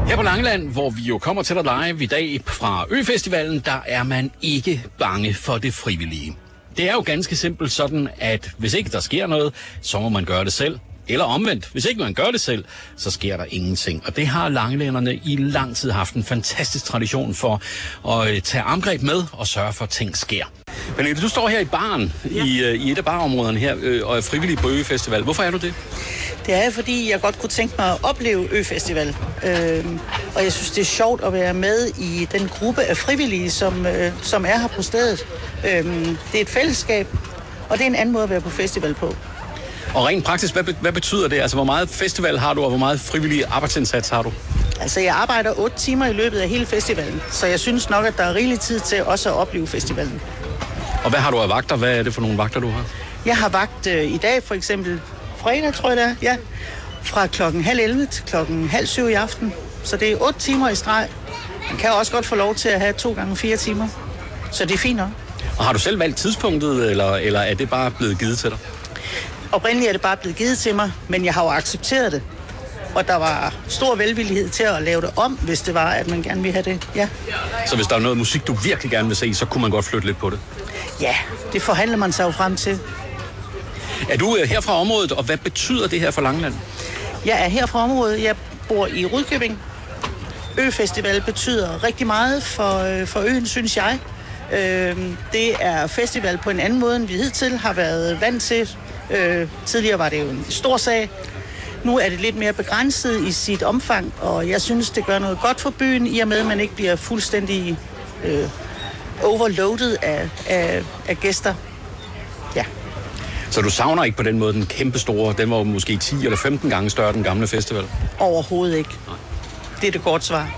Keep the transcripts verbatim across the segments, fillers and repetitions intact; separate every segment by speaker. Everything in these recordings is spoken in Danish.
Speaker 1: Her på Langeland, hvor vi jo kommer til dig live i dag fra Øfestivalen, der er man ikke bange for det frivillige. Det er jo ganske simpelt sådan, at hvis ikke der sker noget, så må man gøre det selv. Eller omvendt, hvis ikke man gør det selv, så sker der ingenting. Og det har langelænderne i lang tid haft en fantastisk tradition for at tage armgreb med og sørge for, at ting sker. Pernille, du står her i baren, ja. i, i et af barområderne her, øh, og er frivillig på Øfestival. Hvorfor er du det?
Speaker 2: Det er, fordi jeg godt kunne tænke mig at opleve Øfestival. Øh, og jeg synes, det er sjovt at være med i den gruppe af frivillige, som, øh, som er her på stedet. Øh, det er et fællesskab, og det er en anden måde at være på festival på.
Speaker 1: Og rent praktisk, hvad, hvad betyder det? Altså, hvor meget festival har du, og hvor meget frivillig arbejdsindsats har du?
Speaker 2: Altså, jeg arbejder otte timer i løbet af hele festivalen, så jeg synes nok, at der er rigelig tid til også at opleve festivalen.
Speaker 1: Og hvad har du af vagter? Hvad er det for nogle vagter, du har?
Speaker 2: Jeg har vagt øh, i dag, for eksempel fredag, tror jeg det er, ja, fra klokken halv elleve til klokken halv syv i aften. Så det er otte timer i streg. Man kan også godt få lov til at have to gange fire timer, så det er fint nok.
Speaker 1: Og har du selv valgt tidspunktet, eller, eller er det bare blevet givet til dig?
Speaker 2: Oprindeligt er det bare blevet givet til mig, men jeg har jo accepteret det. Og der var stor velvillighed til at lave det om, hvis det var, at man gerne ville have det. Ja.
Speaker 1: Så hvis der er noget musik, du virkelig gerne vil se, så kunne man godt flytte lidt på det?
Speaker 2: Ja, det forhandler man sig jo frem til.
Speaker 1: Er du her fra området, og hvad betyder det her for Langeland?
Speaker 2: Jeg er her fra området. Jeg bor i Rudkøbing. Øfestival betyder rigtig meget for, for øen, synes jeg. Det er festival på en anden måde, end vi hidtil har været vant til. Tidligere var det jo en stor sag. Nu er det lidt mere begrænset i sit omfang, og jeg synes, det gør noget godt for byen, i og med, at man ikke bliver fuldstændig øh, overloadet af, af, af gæster. Ja.
Speaker 1: Så du savner ikke på den måde den kæmpe store, den var måske ti eller femten gange større den gamle festival?
Speaker 2: Overhovedet ikke. Det er det godt svar.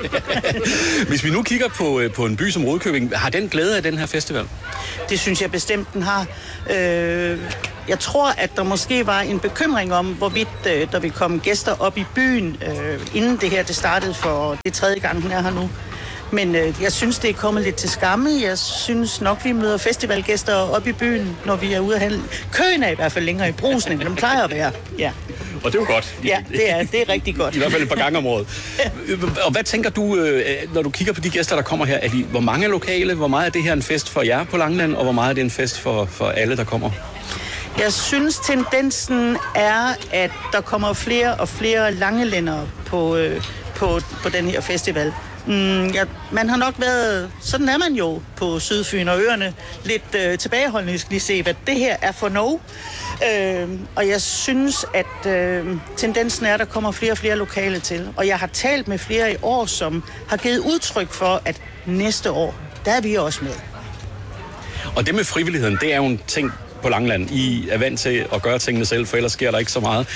Speaker 1: Hvis vi nu kigger på, på en by som Rudkøbing, har den glæde af den her festival?
Speaker 2: Det synes jeg bestemt, den har. Øh, jeg tror, at der måske var en bekymring om, hvorvidt øh, der vil komme gæster op i byen, øh, inden det her det startede, for det tredje gang, den er her nu. Men øh, jeg synes, det er kommet lidt til skamme. Jeg synes nok, vi møder festivalgæster op i byen, når vi er ude at handle. Køen er i hvert fald længere i Brugsen, end den plejer at være. Ja.
Speaker 1: Og det er jo godt.
Speaker 2: Ja, det er, det er rigtig godt.
Speaker 1: I hvert fald et par gange om året. Og hvad tænker du, når du kigger på de gæster, der kommer her? Er de, hvor mange lokale? Hvor meget er det her en fest for jer på Langeland? Og hvor meget er det en fest for, for alle, der kommer?
Speaker 2: Jeg synes, tendensen er, at der kommer flere og flere langelændere på, øh, på, på den her festival. Mm, ja, man har nok været, sådan er man jo på Sydfyn og øerne, lidt øh, tilbageholdende. Vi skal lige se, hvad det her er for noget. Øh, og jeg synes, at øh, tendensen er, at der kommer flere og flere lokale til. Og jeg har talt med flere i år, som har givet udtryk for, at næste år, der er vi også med.
Speaker 1: Og det med frivilligheden, det er jo en ting på Langeland. I er vant til at gøre tingene selv, for ellers sker der ikke så meget.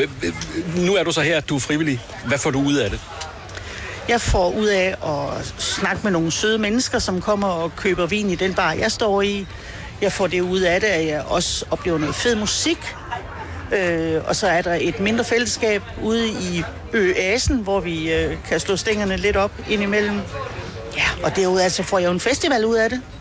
Speaker 1: Nu er du så her, du er frivillig. Hvad får du ud af det?
Speaker 2: Jeg får ud af at snakke med nogle søde mennesker, som kommer og køber vin i den bar, jeg står i. Jeg får det ud af det, at jeg også oplever noget fed musik. Øh, og så er der et mindre fællesskab ude i Øasen, hvor vi øh, kan slå stængerne lidt op indimellem. Ja, og derudover altså får jeg jo en festival ud af det.